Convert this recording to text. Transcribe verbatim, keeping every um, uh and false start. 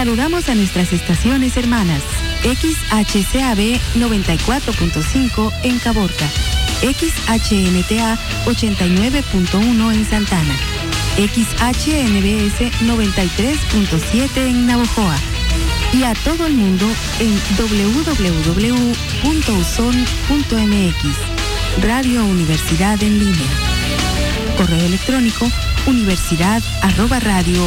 Saludamos a nuestras estaciones hermanas. X H C A B noventa y cuatro punto cinco en Caborca, X H N T A ochenta y nueve punto uno en Santana, X H N B S noventa y tres punto siete en Navojoa y a todo el mundo en doble u doble u doble u punto u s o n punto m x. Radio Universidad en línea. Correo electrónico universidad arroba radio